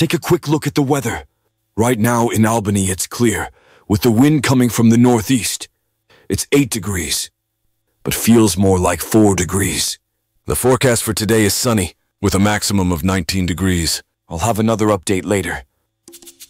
take a quick look at the weather. Right now in Albany it's clear, with the wind coming from the northeast. It's 8 degrees, but feels more like 4 degrees. The forecast for today is sunny, with a maximum of 19 degrees. I'll have another update later.